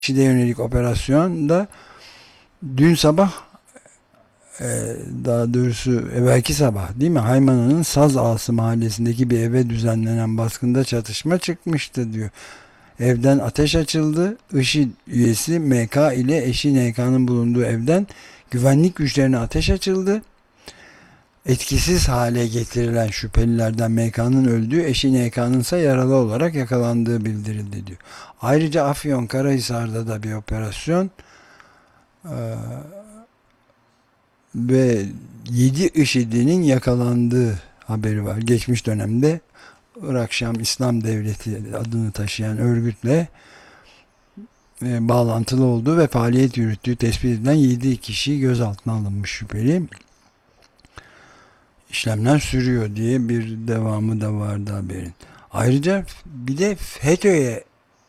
IŞİD'e yönelik operasyonda dün sabah, daha doğrusu evvelki sabah değil mi? Haymana'nın Saz Ağası mahallesindeki bir eve düzenlenen baskında çatışma çıkmıştı diyor. Evden ateş açıldı. IŞİD üyesi MK ile eşi NK'nın bulunduğu evden güvenlik güçlerine ateş açıldı. Etkisiz hale getirilen şüphelilerden MK'nın öldüğü, eşi NK'nın ise yaralı olarak yakalandığı bildirildi diyor. Ayrıca Afyonkarahisar'da da bir operasyon ve 7 IŞİD'inin yakalandığı haberi var. Geçmiş dönemde Irak Şam İslam Devleti adını taşıyan örgütle bağlantılı olduğu ve faaliyet yürüttüğü tespit edilen 7 kişi gözaltına alınmış şüpheli. İşlemler sürüyor diye bir devamı da vardı haberin. Ayrıca bir de FETÖ'ye,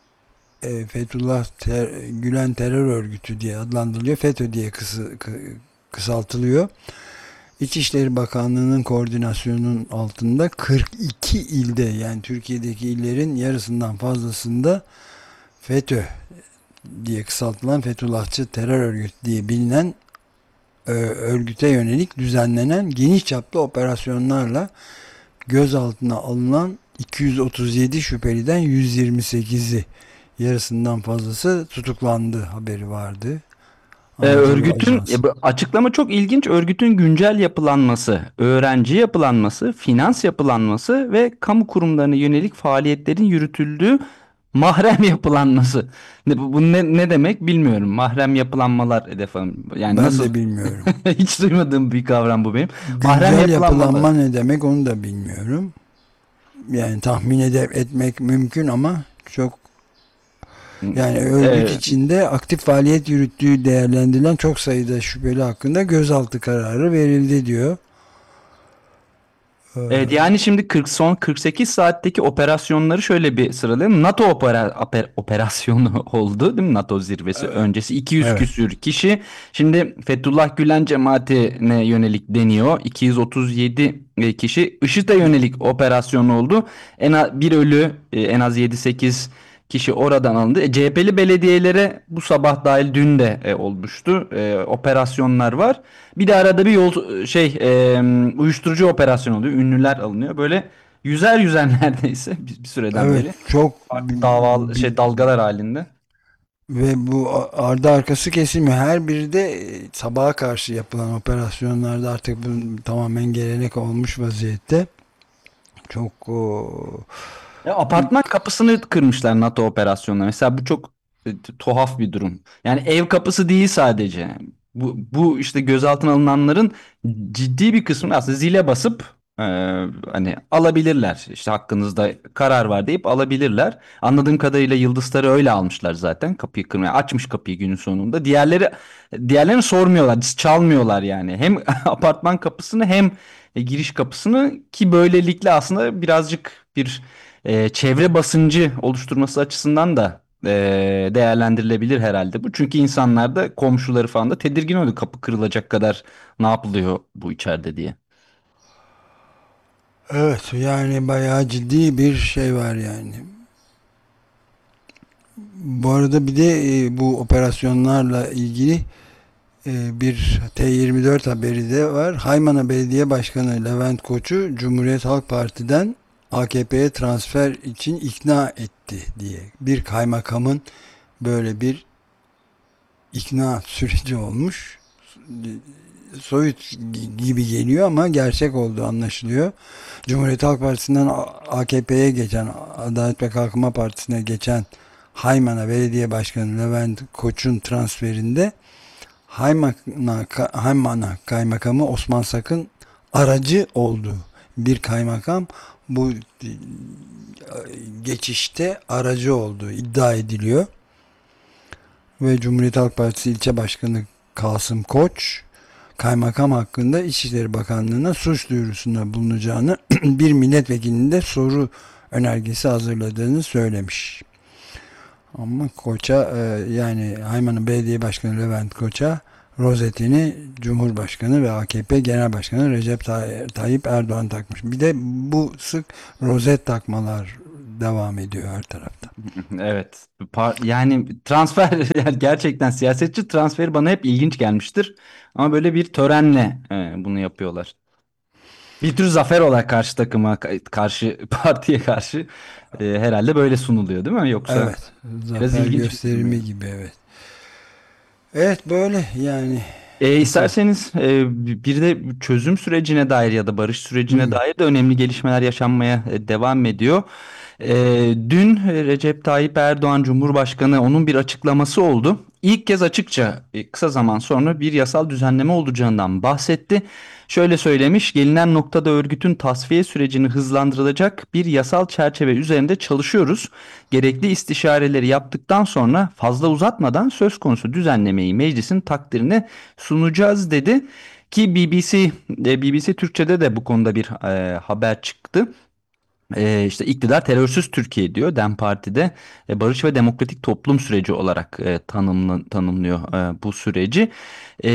Gülen Terör Örgütü diye adlandırılıyor. FETÖ diye kısaltılıyor. İçişleri Bakanlığı'nın koordinasyonunun altında 42 ilde, yani Türkiye'deki illerin yarısından fazlasında FETÖ diye kısaltılan Fethullahçı terör örgütü diye bilinen örgüte yönelik düzenlenen geniş çaplı operasyonlarla gözaltına alınan 237 şüpheliden 128'i, yarısından fazlası tutuklandı haberi vardı. Anadolu Örgütün Ajansı. bu açıklama çok ilginç. Örgütün güncel yapılanması, öğrenci yapılanması, finans yapılanması ve kamu kurumlarına yönelik faaliyetlerin yürütüldüğü mahrem yapılanması. Bu ne demek bilmiyorum. Mahrem yapılanmalar hedef yani Ben nasıl de bilmiyorum. hiç duymadığım bir kavram bu benim. Mahrem Güncel yapılanmalar. yapılanma ne demek onu da bilmiyorum. Yani tahmin etmek mümkün ama çok, yani örgüt Ee, içinde aktif faaliyet yürüttüğü değerlendirilen çok sayıda şüpheli hakkında gözaltı kararı verildi diyor. Evet, Ee, yani şimdi son 48 saatteki operasyonları şöyle bir sıralayalım. NATO operasyonu oldu değil mi? NATO zirvesi öncesi 200 evet. küsür kişi. Şimdi Fethullah Gülen cemaatine yönelik deniyor. 237 kişi. IŞİD'e yönelik operasyon oldu. En az bir ölü, en az 7-8 kişi oradan alındı. CHP'li belediyelere bu sabah dahil dün de olmuştu. Operasyonlar var. Bir de arada bir uyuşturucu operasyonu oluyor. Ünlüler alınıyor. Böyle yüzer yüzer neredeyse bir süreden Evet, beri. çok Farklı dalgalar halinde. ve bu ardı arkası kesilmiyor. Her biri de sabaha karşı yapılan operasyonlarda artık bu tamamen gelenek olmuş vaziyette. Çok Apartman kapısını kırmışlar NATO operasyonuna. Mesela bu çok tuhaf bir durum. Yani ev kapısı değil sadece. Bu işte gözaltına alınanların ciddi bir kısmı aslında zile basıp e, hani alabilirler. İşte hakkınızda karar var deyip alabilirler. Anladığım kadarıyla Yıldızları öyle almışlar zaten. Kapıyı kırmaya açmış kapıyı günün sonunda. Diğerlerini sormuyorlar, çalmıyorlar yani. Hem apartman kapısını hem giriş kapısını, ki böylelikle aslında birazcık bir çevre basıncı oluşturması açısından da değerlendirilebilir herhalde bu. Çünkü insanlar da, komşuları falan da tedirgin oluyor. Kapı kırılacak kadar ne yapılıyor bu içeride diye. evet, yani bayağı ciddi bir şey var yani. Bu arada bir de bu operasyonlarla ilgili bir T24 haberi de var. Haymana Belediye Başkanı Levent Koç'u Cumhuriyet Halk Parti'den AKP'ye transfer için ikna etti diye. Bir kaymakamın böyle bir ikna süreci olmuş. Soyut gibi geliyor ama gerçek olduğu anlaşılıyor. Cumhuriyet Halk Partisi'nden AKP'ye geçen, Adalet ve Kalkınma Partisi'ne geçen Haymana Belediye Başkanı Levent Koç'un transferinde Haymana Kaymakamı Osman Sakın aracı oldu. Bir kaymakam bu geçişte aracı olduğu iddia ediliyor. Ve Cumhuriyet Halk Partisi İlçe Başkanı Kasım Koç, kaymakam hakkında İçişleri Bakanlığı'na suç duyurusunda bulunacağını, bir milletvekilinin de soru önergesi hazırladığını söylemiş. Ama Koç'a, yani Hayman'ın belediye başkanı Levent Koç'a rozetini Cumhurbaşkanı ve AKP Genel Başkanı Recep Tayyip Erdoğan takmış. Bir de bu sık rozet takmalar devam ediyor her tarafta. Evet. Yani transfer yani gerçekten siyasetçi transferi bana hep ilginç gelmiştir. Ama böyle bir törenle bunu yapıyorlar. Bir tür zafer olarak karşı takıma, karşı partiye karşı herhalde böyle sunuluyor değil mi? Yoksa Evet, biraz zafer ilginç bir durum yani. gösterimi gibi, evet. Evet, böyle yani, nasıl? İsterseniz bir de çözüm sürecine dair ya da barış sürecine Hmm. dair de önemli gelişmeler yaşanmaya devam ediyor. Dün Recep Tayyip Erdoğan Cumhurbaşkanı onun bir açıklaması oldu. İlk kez açıkça kısa zaman sonra bir yasal düzenleme olacağından bahsetti. Şöyle söylemiş, gelinen noktada örgütün tasfiye sürecini hızlandırılacak bir yasal çerçeve üzerinde çalışıyoruz. Gerekli istişareleri yaptıktan sonra fazla uzatmadan söz konusu düzenlemeyi meclisin takdirine sunacağız dedi. Ki BBC Türkçe'de de bu konuda bir haber çıktı. İşte iktidar terörsüz Türkiye diyor. DEM Parti'de barış ve demokratik toplum süreci olarak tanımlıyor bu süreci. E,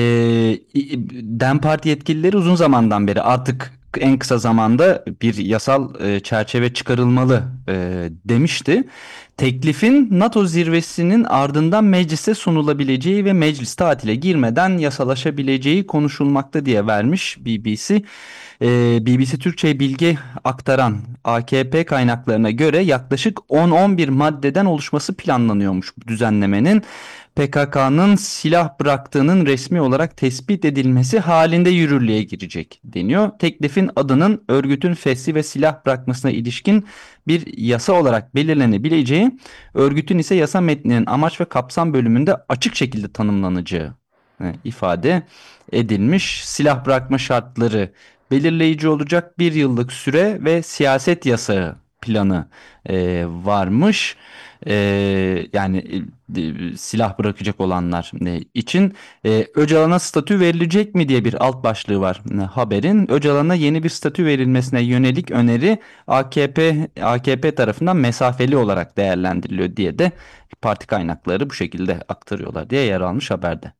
DEM Parti yetkilileri uzun zamandan beri artık en kısa zamanda bir yasal çerçeve çıkarılmalı demişti. Teklifin NATO zirvesinin ardından meclise sunulabileceği ve meclis tatile girmeden yasalaşabileceği konuşulmakta diye vermiş BBC. BBC Türkçe'ye bilgi aktaran AKP kaynaklarına göre yaklaşık 10-11 maddeden oluşması planlanıyormuş bu düzenlemenin. PKK'nın silah bıraktığının resmi olarak tespit edilmesi halinde yürürlüğe girecek deniyor. Teklifin adının örgütün fesli ve silah bırakmasına ilişkin bir yasa olarak belirlenebileceği, örgütün ise yasa metninin amaç ve kapsam bölümünde açık şekilde tanımlanacağı ifade edilmiş. Silah bırakma şartları belirleyici olacak, bir yıllık süre ve siyaset yasağı planı varmış. E, yani silah bırakacak olanlar için Öcalan'a statü verilecek mi diye bir alt başlığı var haberin. Öcalan'a yeni bir statü verilmesine yönelik öneri AKP tarafından mesafeli olarak değerlendiriliyor diye de parti kaynakları bu şekilde aktarıyorlar diye yer almış haberde.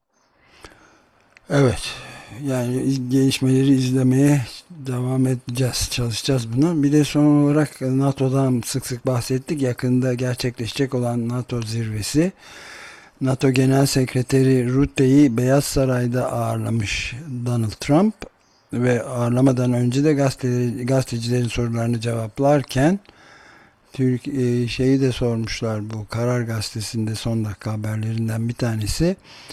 Evet. Yani gelişmeleri izlemeye devam edeceğiz, çalışacağız bunu. Bir de son olarak NATO'dan sık sık bahsettik. Yakında gerçekleşecek olan NATO zirvesi. NATO Genel Sekreteri Rutte'yi Beyaz Saray'da ağırlamış Donald Trump ve ağırlamadan önce de gazetecilerin sorularını cevaplarken şeyi de sormuşlar, bu Karar Gazetesi'nde son dakika haberlerinden bir tanesi.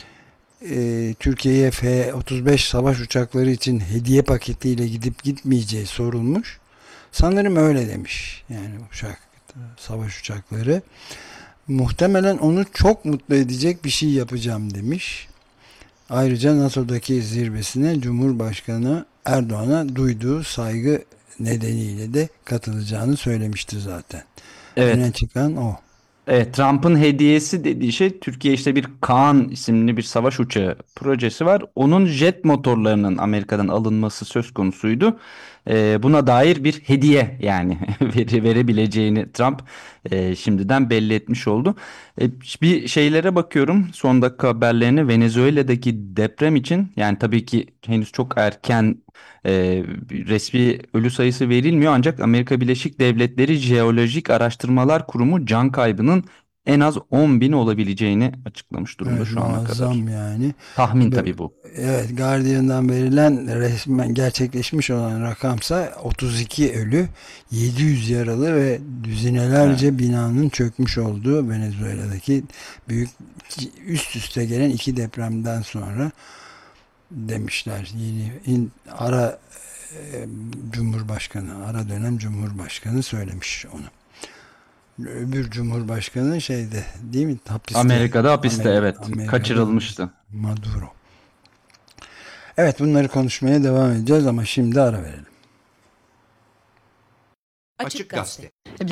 Türkiye'ye F-35 savaş uçakları için hediye paketiyle gidip gitmeyeceği sorulmuş. Sanırım öyle demiş. Yani savaş uçakları. Muhtemelen onu çok mutlu edecek bir şey yapacağım demiş. Ayrıca NATO'daki zirvesine Cumhurbaşkanı Erdoğan'a duyduğu saygı nedeniyle de katılacağını söylemişti zaten. Öne Evet. çıkan o. Evet, Trump'ın hediyesi dediği şey, Türkiye işte bir Kaan isimli bir savaş uçağı projesi var. Onun jet motorlarının Amerika'dan alınması söz konusuydu. Buna dair bir hediye yani verebileceğini Trump şimdiden belli etmiş oldu. Bir şeylere bakıyorum, son dakika haberlerine. Venezuela'daki deprem için, yani tabii ki henüz çok erken, resmi ölü sayısı verilmiyor, ancak Amerika Birleşik Devletleri Jeolojik Araştırmalar Kurumu can kaybının en az 10 bin olabileceğini açıklamış durumda Evet, şu ana kadar. muazzam yani. Tahmin Ve- tabii bu. Evet, Guardian'dan verilen resmen gerçekleşmiş olan rakamsa 32 ölü, 700 yaralı ve Evet. düzinelerce binanın çökmüş olduğu Venezuela'daki büyük, üst üste gelen iki depremden sonra demişler. Ara Cumhurbaşkanı, ara dönem Cumhurbaşkanı söylemiş onu. Öbür Cumhurbaşkanı şeyde, değil mi? Hapiste. Amerika'da hapiste, evet, Amerika'da hapiste. kaçırılmıştı. Maduro. Evet, bunları konuşmaya devam edeceğiz ama şimdi ara verelim. Açık Gazete.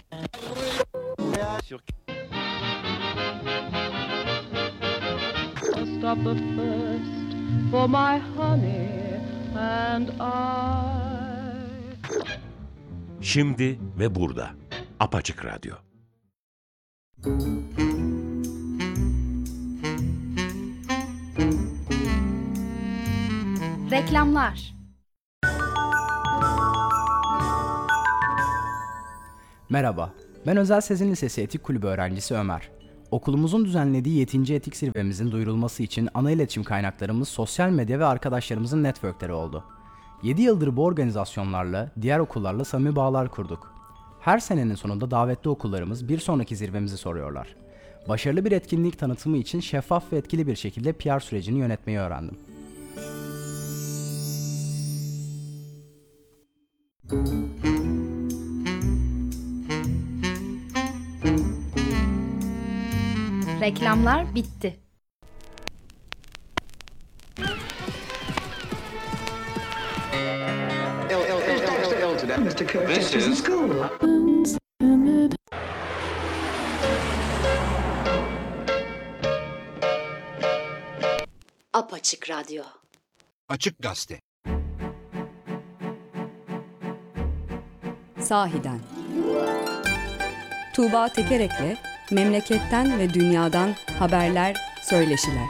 Stop the first for my honey and I. Şimdi ve burada. Apaçık Radyo. Reklamlar. Merhaba, Ben Özel Sezin Lisesi Etik Kulübü öğrencisi Ömer. Okulumuzun düzenlediği 7. Etik Zirvemizin duyurulması için ana iletişim kaynaklarımız sosyal medya ve arkadaşlarımızın networkleri oldu. 7 yıldır bu organizasyonlarla, diğer okullarla samimi bağlar kurduk. Her senenin sonunda davetli okullarımız bir sonraki zirvemizi soruyorlar. Başarılı bir etkinlik tanıtımı için şeffaf ve etkili bir şekilde PR sürecini yönetmeyi öğrendim. Reklamlar bitti. Apaçık Radyo. Açık Gazete. Sahiden. Tuğba Tekerek'le memleketten ve dünyadan haberler, söyleşiler.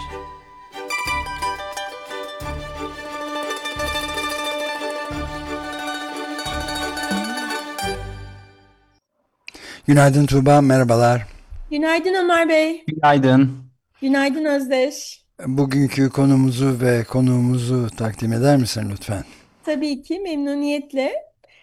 Günaydın Tuğba, merhabalar. Günaydın Ömer Bey. Günaydın. Günaydın Özdeş. Bugünkü konumuzu ve konuğumuzu takdim eder misin lütfen? Tabii ki memnuniyetle.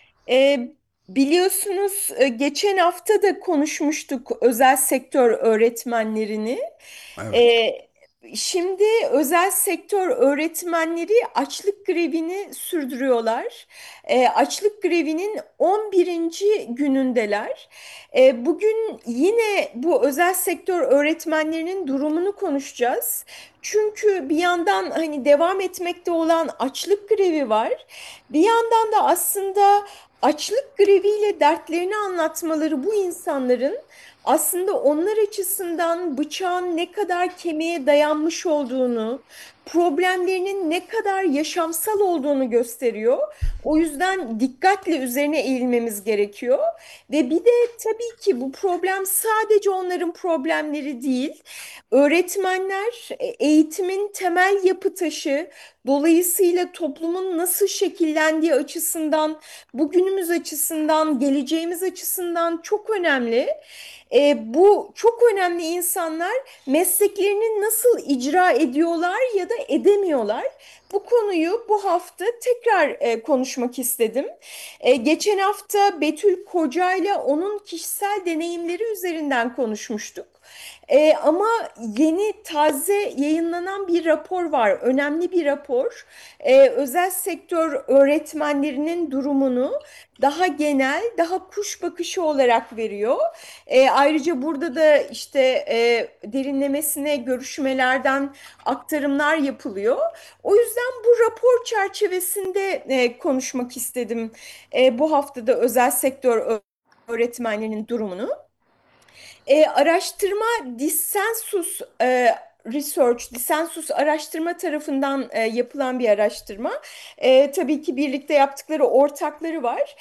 Biliyorsunuz geçen hafta da konuşmuştuk özel sektör öğretmenlerini. Evet. Şimdi özel sektör öğretmenleri açlık grevini sürdürüyorlar. Açlık grevinin 11. günündeler. Bugün yine bu özel sektör öğretmenlerinin durumunu konuşacağız. Çünkü bir yandan hani devam etmekte olan açlık grevi var. Bir yandan da aslında açlık greviyle dertlerini anlatmaları bu insanların aslında onlar açısından bıçağın ne kadar kemiğe dayanmış olduğunu, problemlerinin ne kadar yaşamsal olduğunu gösteriyor. O yüzden dikkatle üzerine eğilmemiz gerekiyor. Ve bir de tabii ki bu problem sadece onların problemleri değil. Öğretmenler eğitimin temel yapı taşı, dolayısıyla toplumun nasıl şekillendiği açısından, bugünümüz açısından, geleceğimiz açısından çok önemli. Bu çok önemli insanlar mesleklerini nasıl icra ediyorlar ya da edemiyorlar. Bu konuyu bu hafta tekrar konuşmak istedim. Geçen hafta Betül Koca'yla onun kişisel deneyimleri üzerinden konuşmuştuk. Ama yeni taze yayınlanan bir rapor var, önemli bir rapor. Özel sektör öğretmenlerinin durumunu daha genel, daha kuş bakışı olarak veriyor. Ayrıca burada da işte derinlemesine görüşmelerden aktarımlar yapılıyor. O yüzden bu rapor çerçevesinde konuşmak istedim bu haftada özel sektör öğretmenlerinin durumunu. Araştırma Dissensus Research, Dissensus araştırma tarafından yapılan bir araştırma. Tabii ki birlikte yaptıkları ortakları var.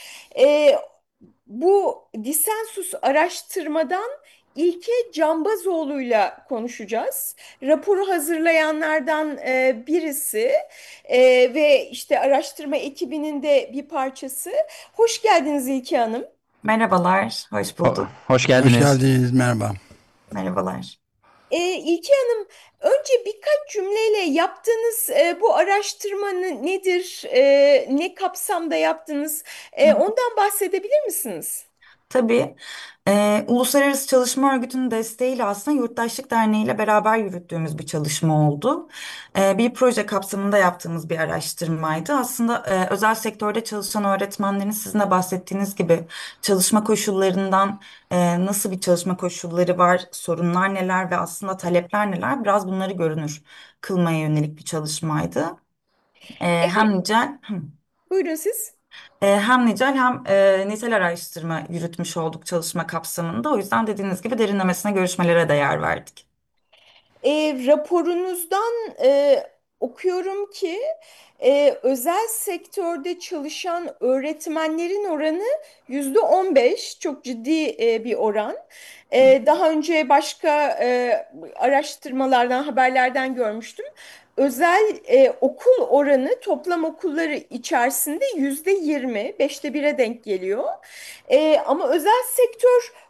Bu Dissensus araştırmadan İlke Cambazoğlu'yla konuşacağız. Raporu hazırlayanlardan birisi ve işte araştırma ekibinin de bir parçası. Hoş geldiniz İlke Hanım. Merhabalar, hoş bulduk. Hoş Hoş geldiniz. geldiniz, merhaba. Merhabalar. İlke Hanım, önce birkaç cümleyle yaptığınız bu araştırma nedir? Ne kapsamda yaptınız? Ondan bahsedebilir misiniz? Tabii, Uluslararası Çalışma Örgütü'nün desteğiyle aslında Yurttaşlık Derneği ile beraber yürüttüğümüz bir çalışma oldu. Bir proje kapsamında yaptığımız bir araştırmaydı. Aslında özel sektörde çalışan öğretmenlerin sizin de bahsettiğiniz gibi çalışma koşullarından nasıl bir çalışma koşulları var, sorunlar neler ve aslında talepler neler biraz bunları görünür kılmaya yönelik bir çalışmaydı. Evet, Hem nicel... buyurun siz. Hem nicel hem nitel araştırma yürütmüş olduk çalışma kapsamında. O yüzden dediğiniz gibi derinlemesine görüşmelere de yer verdik. Raporunuzdan okuyorum ki özel sektörde çalışan öğretmenlerin oranı %15, çok ciddi bir oran. Daha önce başka araştırmalardan, haberlerden görmüştüm. Özel okul oranı toplam okulları içerisinde %20, 5'te 1'e denk geliyor. Ama özel sektör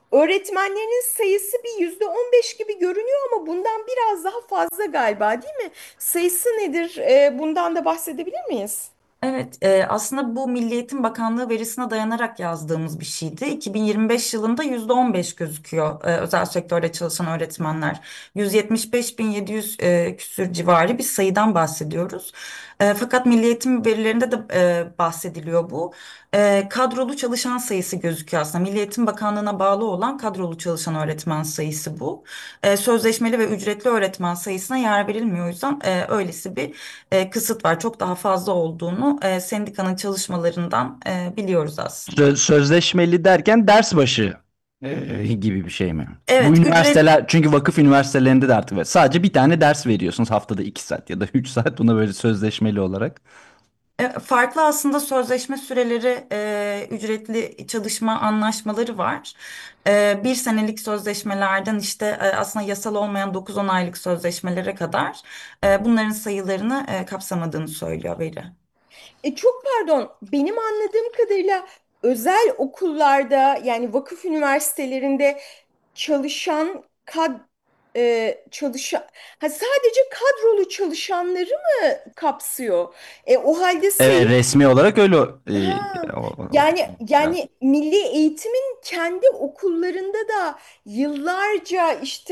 öğretmenlerin sayısı bir %15 gibi görünüyor ama bundan biraz daha fazla galiba, değil mi? Sayısı nedir? Bundan da bahsedebilir miyiz? Evet, aslında bu Milli Eğitim Bakanlığı verisine dayanarak yazdığımız bir şeydi. 2025 yılında %15 gözüküyor özel sektörde çalışan öğretmenler. 175.700 küsür civarı bir sayıdan bahsediyoruz. Fakat Milli Eğitim verilerinde de bahsediliyor bu. Kadrolu çalışan sayısı gözüküyor aslında. Milli Eğitim Bakanlığı'na bağlı olan kadrolu çalışan öğretmen sayısı bu. Sözleşmeli ve ücretli öğretmen sayısına yer verilmiyor. O yüzden öylesi bir kısıt var. Çok daha fazla olduğunu sendikanın çalışmalarından biliyoruz aslında. Sözleşmeli derken ders başı gibi bir şey mi? Bu Evet, üniversiteler, çünkü vakıf üniversitelerinde de artık var. Sadece bir tane ders veriyorsunuz haftada 2 saat ya da 3 saat, buna böyle sözleşmeli olarak. farklı aslında sözleşme süreleri, ücretli çalışma anlaşmaları var. Bir senelik sözleşmelerden işte aslında yasal olmayan 9-10 aylık sözleşmelere kadar bunların sayılarını kapsamadığını söylüyor veri. Çok pardon, benim anladığım kadarıyla özel okullarda yani vakıf üniversitelerinde çalışan çalışan sadece kadrolu çalışanları mı kapsıyor? O halde sayı. Evet, resmi olarak öyle. Ha, yani Evet. yani milli eğitimin kendi okullarında da yıllarca işte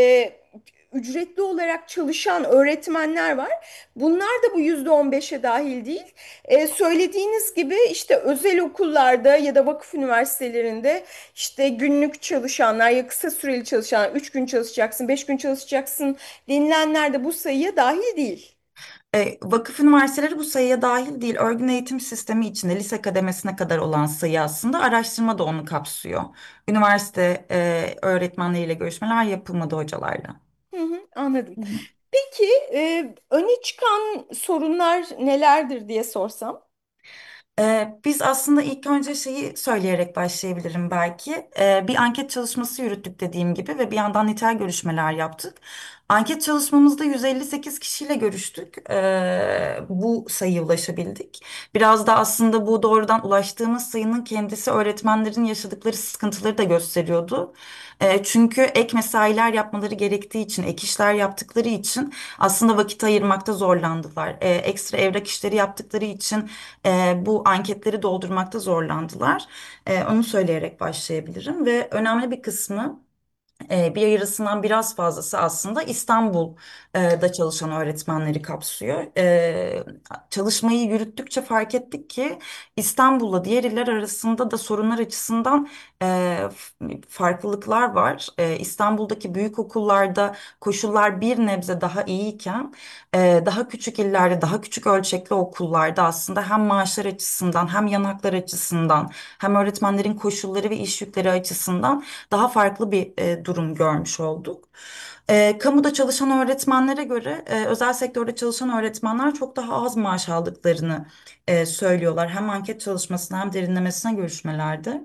ücretli olarak çalışan öğretmenler var. Bunlar da bu %15'e dahil değil. Söylediğiniz gibi işte özel okullarda ya da vakıf üniversitelerinde işte günlük çalışanlar ya kısa süreli çalışanlar, 3 gün çalışacaksın, 5 gün çalışacaksın denilenler de bu sayıya dahil değil. Vakıf üniversiteleri bu sayıya dahil değil. Örgün eğitim sistemi içinde lise kademesine kadar olan sayı aslında araştırma da onu kapsıyor. Üniversite öğretmenleriyle görüşmeler yapılmadı hocalarla. Hı hı, anladım. Peki öne çıkan sorunlar nelerdir diye sorsam? Biz aslında ilk önce şeyi söyleyerek başlayabilirim belki. Bir anket çalışması yürüttük dediğim gibi ve bir yandan nitel görüşmeler yaptık. Anket çalışmamızda 158 kişiyle görüştük. Bu sayıya ulaşabildik. Biraz da aslında bu doğrudan ulaştığımız sayının kendisi öğretmenlerin yaşadıkları sıkıntıları da gösteriyordu. Çünkü ek mesailer yapmaları gerektiği için, ek işler yaptıkları için aslında vakit ayırmakta zorlandılar. Ekstra evrak işleri yaptıkları için bu anketleri doldurmakta zorlandılar. Onu söyleyerek başlayabilirim ve önemli bir kısmı bir yarısından biraz fazlası aslında İstanbul'da çalışan öğretmenleri kapsıyor. Çalışmayı yürüttükçe fark ettik ki İstanbul'la diğer iller arasında da sorunlar açısından farklılıklar var. İstanbul'daki büyük okullarda koşullar bir nebze daha iyiyken daha küçük illerde, daha küçük ölçekli okullarda aslında hem maaşlar açısından hem yanaklar açısından hem öğretmenlerin koşulları ve iş yükleri açısından daha farklı bir durum görmüş olduk. Kamuda çalışan öğretmenlere göre özel sektörde çalışan öğretmenler çok daha az maaş aldıklarını söylüyorlar. Hem anket çalışmasına hem derinlemesine görüşmelerde.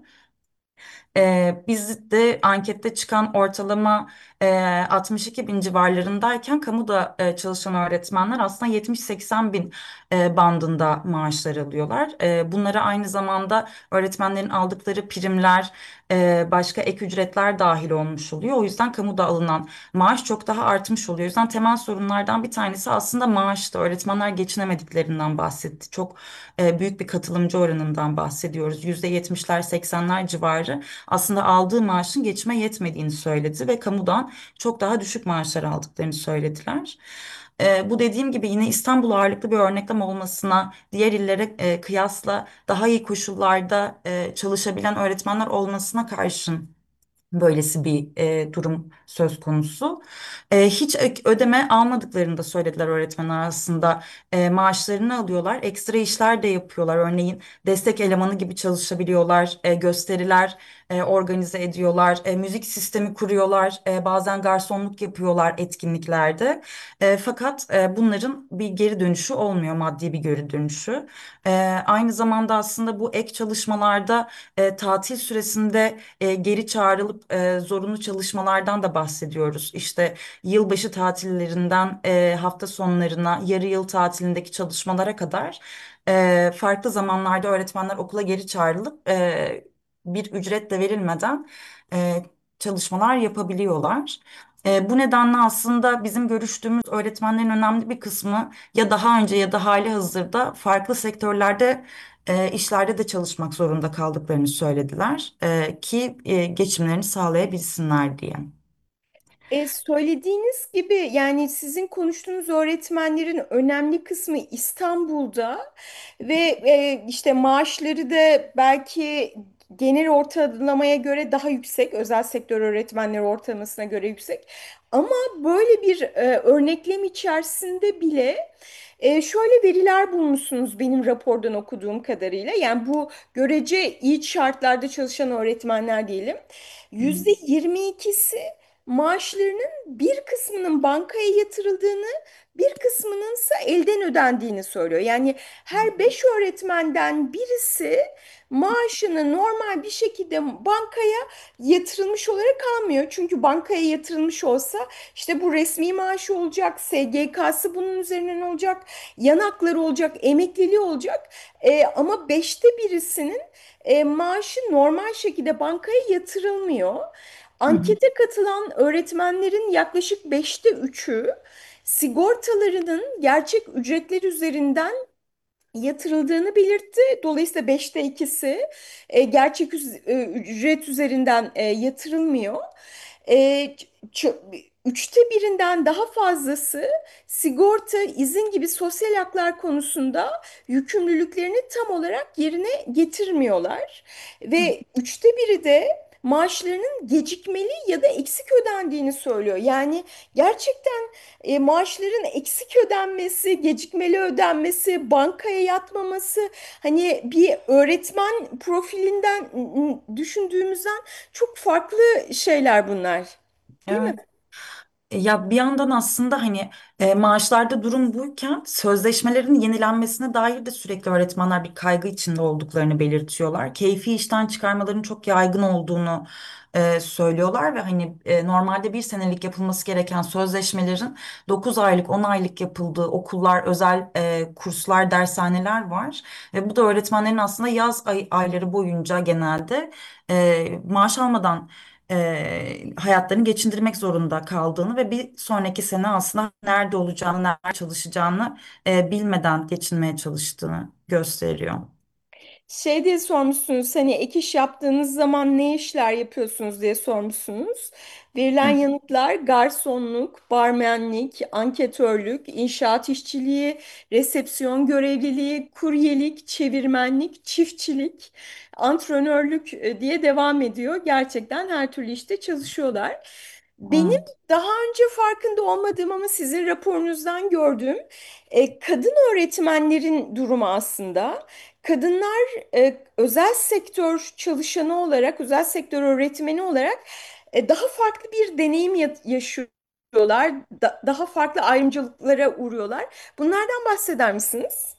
Biz de ankette çıkan ortalama 62 bin civarlarındayken kamuda çalışan öğretmenler aslında 70-80 bin bandında maaşlar alıyorlar. Bunlara aynı zamanda öğretmenlerin aldıkları primler, başka ek ücretler dahil olmuş oluyor. O yüzden kamuda alınan maaş çok daha artmış oluyor. O yüzden temel sorunlardan bir tanesi aslında maaştı. Öğretmenler geçinemediklerinden bahsetti. Çok büyük bir katılımcı oranından bahsediyoruz. %70'ler 80'ler civarı aslında aldığı maaşın geçime yetmediğini söyledi ve kamudan çok daha düşük maaşlar aldıklarını söylediler. Bu dediğim gibi yine İstanbul ağırlıklı bir örneklem olmasına, diğer illere kıyasla daha iyi koşullarda çalışabilen öğretmenler olmasına karşın böylesi bir durum söz konusu. Hiç ödeme almadıklarını da söylediler öğretmenler aslında. Maaşlarını alıyorlar, ekstra işler de yapıyorlar. Örneğin destek elemanı gibi çalışabiliyorlar, gösteriler organize ediyorlar, müzik sistemi kuruyorlar, bazen garsonluk yapıyorlar etkinliklerde. Fakat bunların bir geri dönüşü olmuyor, maddi bir geri dönüşü. Aynı zamanda aslında bu ek çalışmalarda tatil süresinde geri çağrılıp zorunlu çalışmalardan da bahsediyoruz. İşte yılbaşı tatillerinden hafta sonlarına, yarı yıl tatilindeki çalışmalara kadar farklı zamanlarda öğretmenler okula geri çağrılıp bir ücret de verilmeden çalışmalar yapabiliyorlar. Bu nedenle aslında bizim görüştüğümüz öğretmenlerin önemli bir kısmı ya daha önce ya da hali hazırda farklı sektörlerde işlerde de çalışmak zorunda kaldıklarını söylediler ki geçimlerini sağlayabilsinler diye. Söylediğiniz gibi yani sizin konuştuğunuz öğretmenlerin önemli kısmı İstanbul'da ve işte maaşları da belki genel ortalamaya göre daha yüksek, özel sektör öğretmenleri ortalamasına göre yüksek. Ama böyle bir örneklem içerisinde bile şöyle veriler bulmuşsunuz benim rapordan okuduğum kadarıyla. Yani bu görece iyi şartlarda çalışan öğretmenler diyelim. %22'si maaşlarının bir kısmının bankaya yatırıldığını, bir kısmının ise elden ödendiğini söylüyor. Yani her 5 öğretmenden birisi maaşını normal bir şekilde bankaya yatırılmış olarak almıyor. Çünkü bankaya yatırılmış olsa işte bu resmi maaşı olacak, SGK'sı bunun üzerinden olacak, yan hakları olacak, emekliliği olacak. Ama 5'te birisinin maaşı normal şekilde bankaya yatırılmıyor. Hı hı. Ankete katılan öğretmenlerin yaklaşık 5'te 3'ü sigortalarının gerçek ücretler üzerinden yatırıldığını belirtti. Dolayısıyla 5'te 2'si gerçek ücret üzerinden yatırılmıyor. E, ç- 3'te 1'inden daha fazlası sigorta, izin gibi sosyal haklar konusunda yükümlülüklerini tam olarak yerine getirmiyorlar. Ve 3'te 1'i de maaşlarının gecikmeli ya da eksik ödendiğini söylüyor. Yani gerçekten maaşların eksik ödenmesi, gecikmeli ödenmesi, bankaya yatmaması, hani bir öğretmen profilinden düşündüğümüzden çok farklı şeyler bunlar, değil mi? Evet. Ya bir yandan aslında hani maaşlarda durum buyken sözleşmelerin yenilenmesine dair de sürekli öğretmenler bir kaygı içinde olduklarını belirtiyorlar. Keyfi işten çıkarmaların çok yaygın olduğunu söylüyorlar ve hani normalde bir senelik yapılması gereken sözleşmelerin 9 aylık 10 aylık yapıldığı okullar, özel kurslar, dershaneler var. Ve bu da öğretmenlerin aslında yaz ayları boyunca genelde maaş almadan hayatlarını geçindirmek zorunda kaldığını ve bir sonraki sene aslında nerede olacağını, nerede çalışacağını bilmeden geçinmeye çalıştığını gösteriyor. Şey diye sormuşsunuz, hani ek iş yaptığınız zaman ne işler yapıyorsunuz diye sormuşsunuz. Verilen Hı. yanıtlar garsonluk, barmenlik, anketörlük, inşaat işçiliği, resepsiyon görevliliği, kuryelik, çevirmenlik, çiftçilik, antrenörlük diye devam ediyor. Gerçekten her türlü işte çalışıyorlar. Benim Evet. daha önce farkında olmadığım ama sizin raporunuzdan gördüğüm kadın öğretmenlerin durumu aslında. Kadınlar özel sektör çalışanı olarak, özel sektör öğretmeni olarak daha farklı bir deneyim yaşıyorlar. Daha farklı ayrımcılıklara uğruyorlar. Bunlardan bahseder misiniz?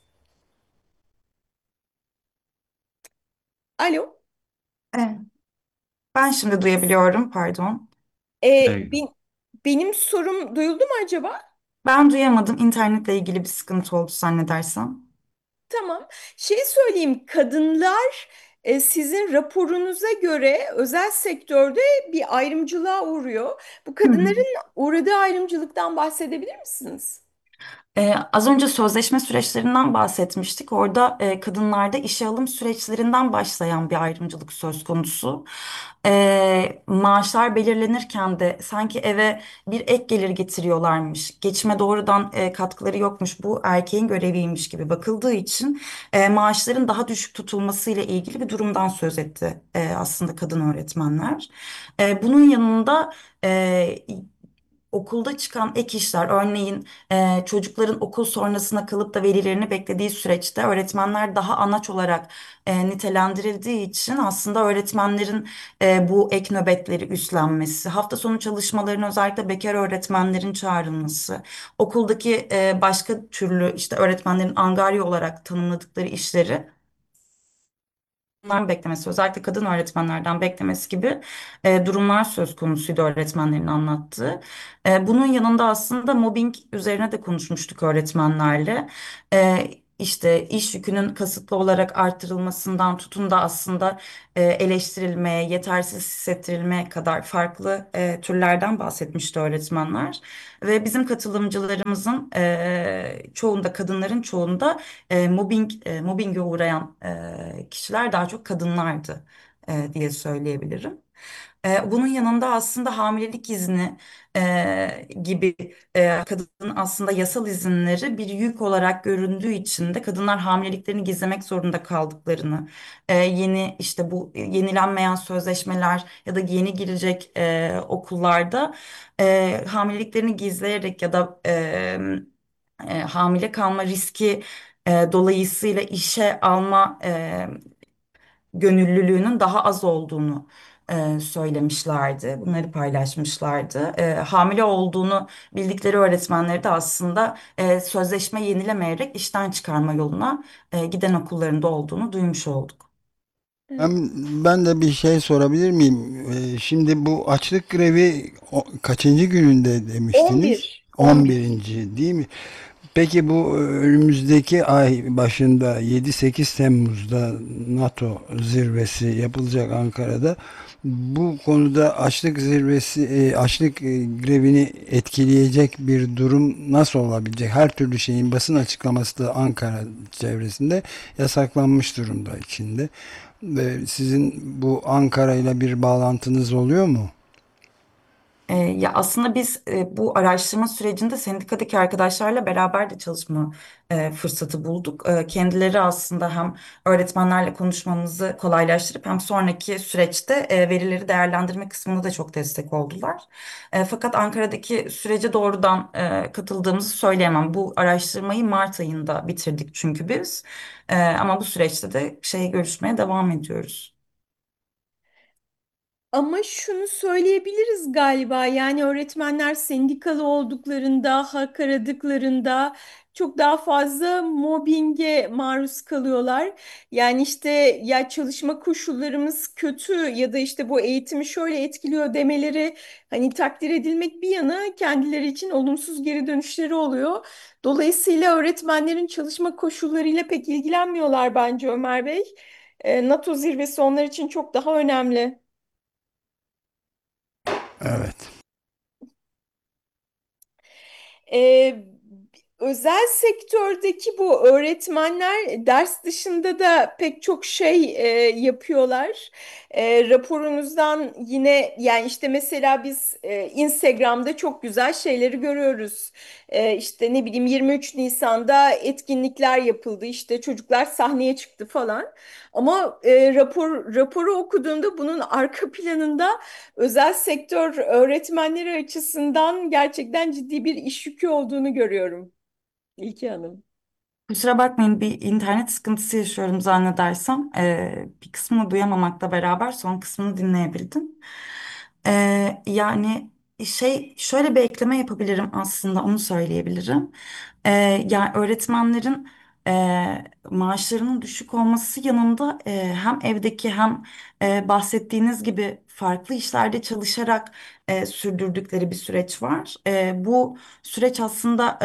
Alo. Evet. Ben şimdi duyabiliyorum, pardon. E, Evet. ben- Benim sorum duyuldu mu acaba? Ben duyamadım. İnternetle ilgili bir sıkıntı oldu zannedersem. Tamam. Şey söyleyeyim, kadınlar sizin raporunuza göre özel sektörde bir ayrımcılığa uğruyor. Bu Hı hı. kadınların uğradığı ayrımcılıktan bahsedebilir misiniz? Az önce sözleşme süreçlerinden bahsetmiştik. Orada kadınlarda işe alım süreçlerinden başlayan bir ayrımcılık söz konusu. Maaşlar belirlenirken de sanki eve bir ek gelir getiriyorlarmış, geçime doğrudan katkıları yokmuş, bu erkeğin göreviymiş gibi bakıldığı için maaşların daha düşük tutulmasıyla ilgili bir durumdan söz etti aslında kadın öğretmenler. Bunun yanında okulda çıkan ek işler, örneğin çocukların okul sonrasına kalıp da velilerini beklediği süreçte öğretmenler daha anaç olarak nitelendirildiği için aslında öğretmenlerin bu ek nöbetleri üstlenmesi, hafta sonu çalışmalarının özellikle bekar öğretmenlerin çağrılması, okuldaki başka türlü işte öğretmenlerin angarya olarak tanımladıkları işleri beklemesi, özellikle kadın öğretmenlerden beklemesi gibi durumlar söz konusuydu öğretmenlerin anlattığı. Bunun yanında aslında mobbing üzerine de konuşmuştuk öğretmenlerle. işte iş yükünün kasıtlı olarak artırılmasından tutun da aslında eleştirilmeye, yetersiz hissettirilmeye kadar farklı türlerden bahsetmişti öğretmenler. Ve bizim katılımcılarımızın çoğunda, kadınların çoğunda mobbinge uğrayan kişiler daha çok kadınlardı diye söyleyebilirim. Bunun yanında aslında hamilelik izni gibi kadının aslında yasal izinleri bir yük olarak göründüğü için de kadınlar hamileliklerini gizlemek zorunda kaldıklarını, yeni işte bu yenilenmeyen sözleşmeler ya da yeni girecek okullarda hamileliklerini gizleyerek ya da hamile kalma riski dolayısıyla işe alma gönüllülüğünün daha az olduğunu söylemişlerdi. Bunları paylaşmışlardı. Hamile olduğunu bildikleri öğretmenleri de aslında sözleşme yenilemeyerek işten çıkarma yoluna giden okullarında olduğunu duymuş olduk. Ben, ben de bir şey sorabilir miyim? Şimdi bu açlık grevi kaçıncı gününde demiştiniz? 11. 11. 11. değil mi? Peki bu önümüzdeki ay başında 7-8 Temmuz'da NATO zirvesi yapılacak Ankara'da. Bu konuda açlık zirvesi, açlık grevini etkileyecek bir durum nasıl olabilecek? Her türlü şeyin basın açıklaması da Ankara çevresinde yasaklanmış durumda içinde. Ve sizin bu Ankara ile bir bağlantınız oluyor mu? Ya aslında biz bu araştırma sürecinde sendikadaki arkadaşlarla beraber de çalışma fırsatı bulduk. Kendileri aslında hem öğretmenlerle konuşmamızı kolaylaştırıp hem sonraki süreçte verileri değerlendirme kısmında da çok destek oldular. Fakat Ankara'daki sürece doğrudan katıldığımızı söyleyemem. Bu araştırmayı Mart ayında bitirdik çünkü biz. Ama bu süreçte de görüşmeye devam ediyoruz. Ama şunu söyleyebiliriz galiba, yani öğretmenler sendikalı olduklarında, hak aradıklarında çok daha fazla mobbinge maruz kalıyorlar. Yani işte ya çalışma koşullarımız kötü ya da işte bu eğitimi şöyle etkiliyor demeleri hani takdir edilmek bir yana kendileri için olumsuz geri dönüşleri oluyor. Dolayısıyla öğretmenlerin çalışma koşullarıyla pek ilgilenmiyorlar bence Ömer Bey. NATO zirvesi onlar için çok daha önemli. Evet. Ee, Özel sektördeki bu öğretmenler ders dışında da pek çok şey yapıyorlar. Raporunuzdan yine yani işte mesela biz Instagram'da çok güzel şeyleri görüyoruz. İşte ne bileyim 23 Nisan'da etkinlikler yapıldı. İşte çocuklar sahneye çıktı falan. Ama raporu okuduğumda bunun arka planında özel sektör öğretmenleri açısından gerçekten ciddi bir iş yükü olduğunu görüyorum İlki Hanım. Kusura bakmayın, bir internet sıkıntısı yaşıyorum zannedersem. Bir kısmını duyamamakla beraber son kısmını dinleyebildim. Yani şöyle bir ekleme yapabilirim, aslında onu söyleyebilirim. Yani öğretmenlerin maaşlarının düşük olması yanında hem evdeki hem bahsettiğiniz gibi farklı işlerde çalışarak sürdürdükleri bir süreç var. Bu süreç aslında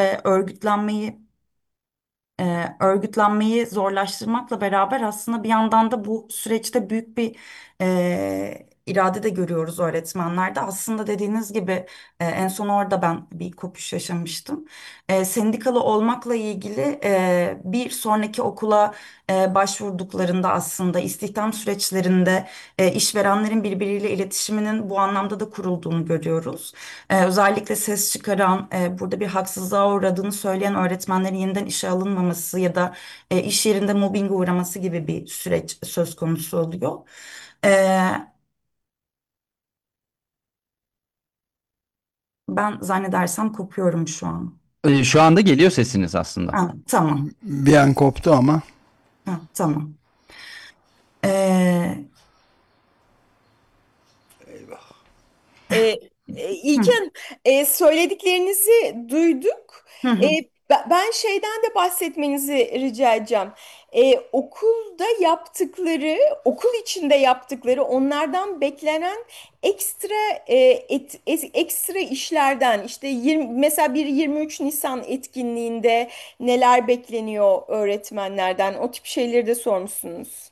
örgütlenmeyi zorlaştırmakla beraber aslında bir yandan da bu süreçte büyük bir irade de görüyoruz öğretmenlerde. Aslında dediğiniz gibi en son orada ben bir kopuş yaşamıştım. Sendikalı olmakla ilgili bir sonraki okula başvurduklarında aslında istihdam süreçlerinde işverenlerin birbiriyle iletişiminin bu anlamda da kurulduğunu görüyoruz. Özellikle ses çıkaran, burada bir haksızlığa uğradığını söyleyen öğretmenlerin yeniden işe alınmaması ya da iş yerinde mobbinge uğraması gibi bir süreç söz konusu oluyor. E, Ben zannedersem kopuyorum şu an. Şu anda geliyor sesiniz aslında. Ha, tamam. Bir an koptu ama. Ha, tamam. E, Ee, hı, İlki Hanım, söylediklerinizi duyduk. hı, Ee, hı. Ben şeyden de bahsetmenizi rica edeceğim. Okulda yaptıkları, okul içinde yaptıkları, onlardan beklenen ekstra ekstra işlerden, işte 20, mesela bir 23 Nisan etkinliğinde neler bekleniyor öğretmenlerden, o tip şeyleri de sormuşsunuz.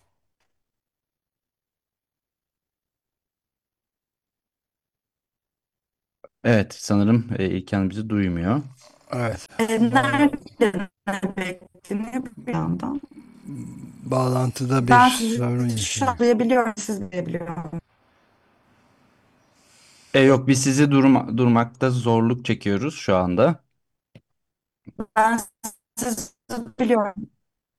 Evet, sanırım İlkan bizi duymuyor. Evet. Nerede ne bekleniyor bir yandan? Bağlantıda bir Ben sizi sorun şu an yaşadık. duyabiliyorum, siz duyabiliyorum. Yok, biz sizi durmakta zorluk çekiyoruz şu anda. Ben sizi duyabiliyorum.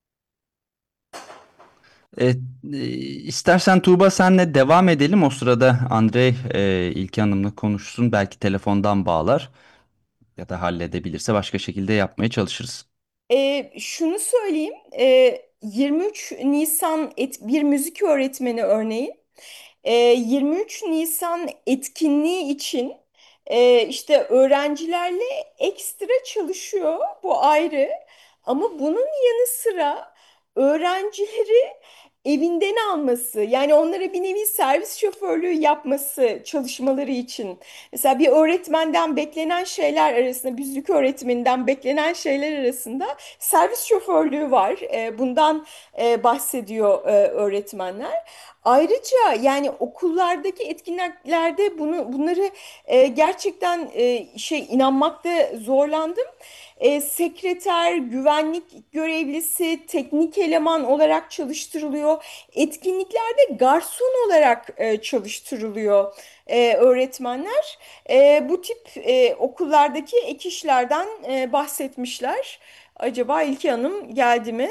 E, istersen Tuğba senle devam edelim. O sırada Andrei İlki Hanım'la konuşsun. Belki telefondan bağlar ya da halledebilirse başka şekilde yapmaya çalışırız. Şunu söyleyeyim, 23 Nisan bir müzik öğretmeni örneğin 23 Nisan etkinliği için işte öğrencilerle ekstra çalışıyor, bu ayrı, ama bunun yanı sıra öğrencileri evinden alması, yani onlara bir nevi servis şoförlüğü yapması çalışmaları için. Mesela bir öğretmenden beklenen şeyler arasında, müzik öğretmeninden beklenen şeyler arasında servis şoförlüğü var. Bundan bahsediyor öğretmenler. Ayrıca yani okullardaki etkinliklerde bunları gerçekten inanmakta zorlandım. Sekreter, güvenlik görevlisi, teknik eleman olarak çalıştırılıyor. Etkinliklerde garson olarak çalıştırılıyor öğretmenler. Bu tip okullardaki ek işlerden bahsetmişler. Acaba İlki Hanım geldi mi?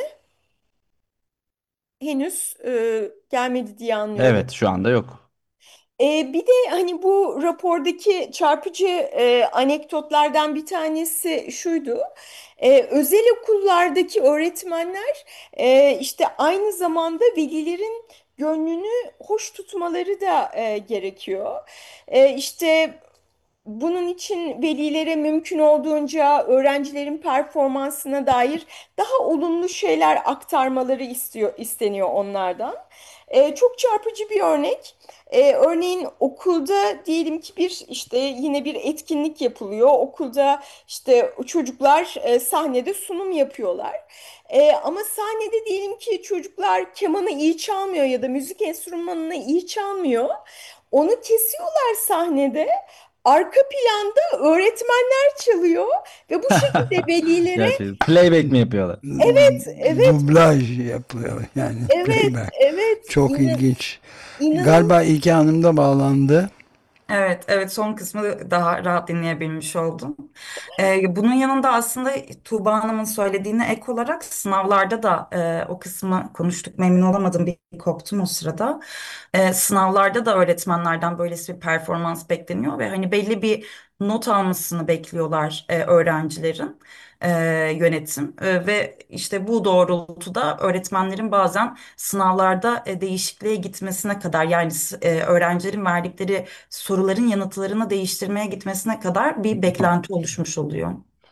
Henüz gelmedi diye anlıyorum. Evet, şu anda yok. Bir de hani bu rapordaki çarpıcı anekdotlardan bir tanesi şuydu. Özel okullardaki öğretmenler işte aynı zamanda velilerin gönlünü hoş tutmaları da gerekiyor. İşte bunun için velilere mümkün olduğunca öğrencilerin performansına dair daha olumlu şeyler aktarmaları isteniyor onlardan. Çok çarpıcı bir örnek. Örneğin okulda diyelim ki işte yine bir etkinlik yapılıyor. Okulda işte çocuklar sahnede sunum yapıyorlar. Ama sahnede diyelim ki çocuklar kemanı iyi çalmıyor ya da müzik enstrümanını iyi çalmıyor. Onu kesiyorlar sahnede. Arka planda öğretmenler çalıyor ve bu şekilde velilere Gerçi playback mi yapıyorlar? evet, Dublaj yapılıyor yani, evet, playback. evet, Çok ilginç. inanın. Galiba İlke Hanım da bağlandı. Evet, evet, son kısmı daha rahat dinleyebilmiş oldum. Bunun yanında aslında Tuğba Hanım'ın söylediğine ek olarak sınavlarda da o kısmı konuştuk. Memnun olamadım, bir koptum o sırada. Sınavlarda da öğretmenlerden böylesi bir performans bekleniyor ve hani belli bir not almasını bekliyorlar öğrencilerin yönetim. Ve işte bu doğrultuda öğretmenlerin bazen sınavlarda değişikliğe gitmesine kadar, yani öğrencilerin verdikleri soruların yanıtlarını değiştirmeye gitmesine kadar bir beklenti oluşmuş oluyor.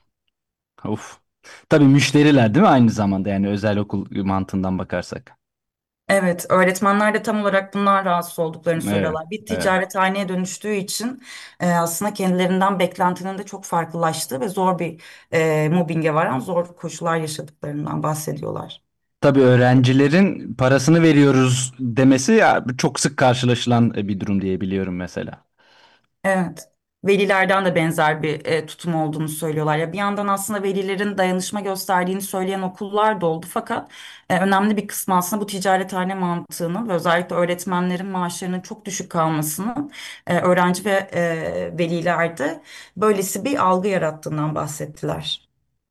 Uf. Tabii müşteriler değil mi aynı zamanda, yani özel okul mantığından bakarsak. Evet, öğretmenler de tam olarak bundan rahatsız olduklarını Evet, söylüyorlar. Bir evet. ticarethaneye dönüştüğü için aslında kendilerinden beklentinin de çok farklılaştığı ve zor bir mobbinge varan zor koşullar yaşadıklarından bahsediyorlar. Tabii öğrencilerin parasını veriyoruz demesi ya, çok sık karşılaşılan bir durum diye biliyorum mesela. Evet. Velilerden de benzer bir tutum olduğunu söylüyorlar. Ya bir yandan aslında velilerin dayanışma gösterdiğini söyleyen okullar da oldu. Fakat önemli bir kısmı aslında bu ticarethane mantığının ve özellikle öğretmenlerin maaşlarının çok düşük kalmasının öğrenci ve velilerde böylesi bir algı yarattığından bahsettiler.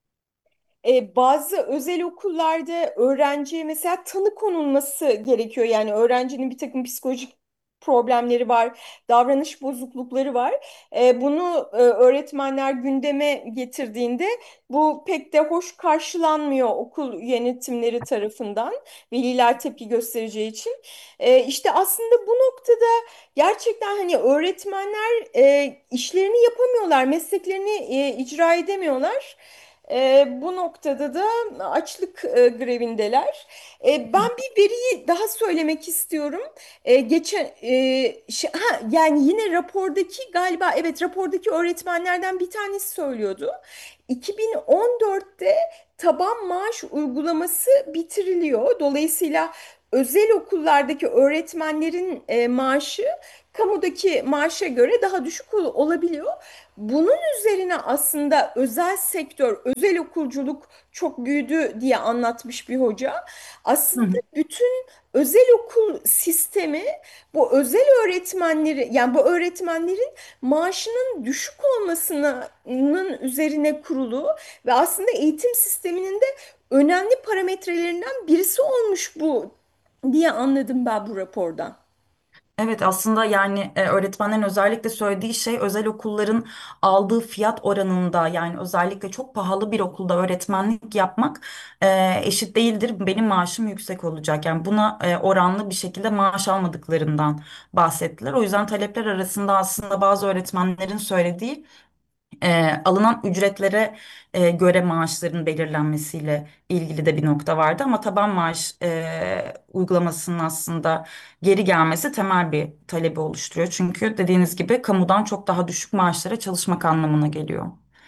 Bazı özel okullarda öğrenciye mesela tanı konulması gerekiyor. Yani öğrencinin bir takım psikolojik problemleri var, davranış bozuklukları var. Bunu öğretmenler gündeme getirdiğinde bu pek de hoş karşılanmıyor okul yönetimleri tarafından. Veliler tepki göstereceği için. İşte aslında bu noktada gerçekten hani öğretmenler işlerini yapamıyorlar, mesleklerini icra edemiyorlar. Bu noktada da açlık grevindeler. Ben bir veriyi daha söylemek istiyorum. Yani yine rapordaki galiba evet rapordaki öğretmenlerden bir tanesi söylüyordu. 2014'te taban maaş uygulaması bitiriliyor. Dolayısıyla özel okullardaki öğretmenlerin maaşı kamudaki maaşa göre daha düşük olabiliyor. Bunun üzerine aslında özel sektör, özel okulculuk çok büyüdü diye anlatmış bir hoca. Hı Aslında bütün özel okul sistemi bu özel öğretmenleri yani bu öğretmenlerin maaşının düşük olmasının üzerine kurulu ve aslında eğitim sisteminin de önemli parametrelerinden birisi olmuş bu diye anladım ben bu rapordan. Evet, aslında yani öğretmenlerin özellikle söylediği şey özel okulların aldığı fiyat oranında, yani özellikle çok pahalı bir okulda öğretmenlik yapmak eşit değildir. Benim maaşım yüksek olacak. Yani buna oranlı bir şekilde maaş almadıklarından bahsettiler. O yüzden talepler arasında aslında bazı öğretmenlerin söylediği alınan ücretlere göre maaşların belirlenmesiyle ilgili de bir nokta vardı, ama taban maaş uygulamasının aslında geri gelmesi temel bir talebi oluşturuyor. Çünkü dediğiniz gibi kamudan çok daha düşük maaşlara çalışmak anlamına geliyor.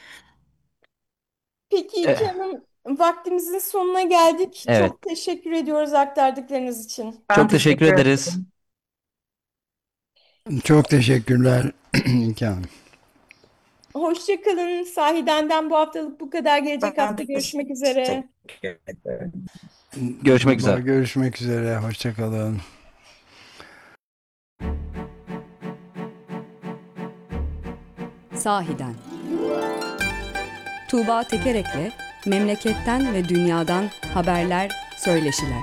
Peki İlke Eh, Hanım, vaktimizin sonuna geldik. Evet. Çok teşekkür ediyoruz aktardıklarınız için. Ben Çok teşekkür teşekkür ederiz. ederim. Çok teşekkürler İlke Hanım. Hoşça kalın. Sahiden'den bu haftalık bu kadar. Gelecek Ben hafta de görüşmek üzere. teşekkür ederim. Görüşmek üzere. Görüşmek üzere. Hoşça kalın. Sahiden. Tuğba Tekerek'le memleketten ve dünyadan haberler, söyleşiler.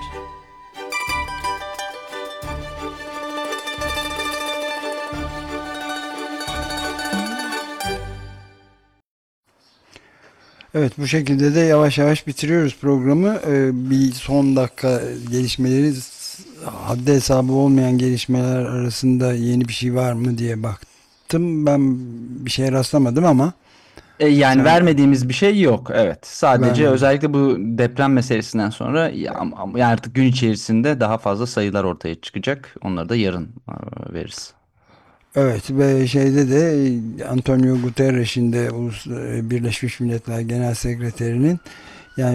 Evet, bu şekilde de yavaş yavaş bitiriyoruz programı. Bir son dakika gelişmeleri, haddi hesabı olmayan gelişmeler arasında yeni bir şey var mı diye baktım. Ben bir şeye rastlamadım ama Yani sen vermediğimiz bir şey yok. Evet. Sadece vermedin. özellikle bu deprem meselesinden sonra yani artık gün içerisinde daha fazla sayılar ortaya çıkacak. Onları da yarın veririz. Evet ve şeyde de Antonio Guterres'in de Birleşmiş Milletler Genel Sekreterinin yani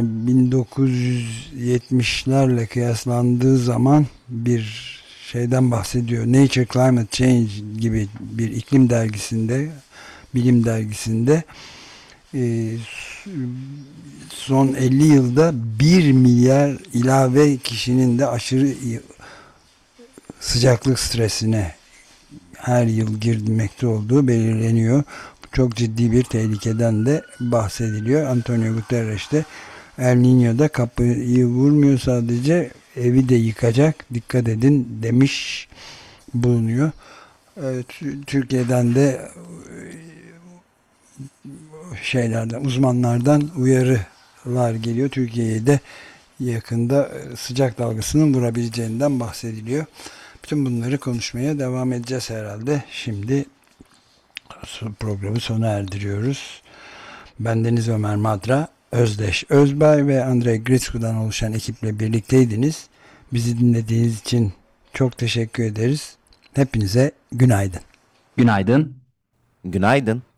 1970'lerle kıyaslandığı zaman bir şeyden bahsediyor. Nature Climate Change gibi bir iklim dergisinde, bilim dergisinde e, son 50 yılda 1 milyar ilave kişinin de aşırı sıcaklık stresine her yıl girmekte olduğu belirleniyor. Çok ciddi bir tehlikeden de bahsediliyor. Antonio Guterres de El Niño'da kapıyı vurmuyor, sadece evi de yıkacak, dikkat edin demiş bulunuyor. Türkiye'den de şeylerden, uzmanlardan uyarılar geliyor. Türkiye'ye de yakında sıcak dalgasının vurabileceğinden bahsediliyor. Bütün bunları konuşmaya devam edeceğiz herhalde. Şimdi programı sona erdiriyoruz. Bendeniz Ömer Madra, Özdeş Özbay ve Andrei Gritsku'dan oluşan ekiple birlikteydiniz. Bizi dinlediğiniz için çok teşekkür ederiz. Hepinize günaydın. Günaydın. Günaydın.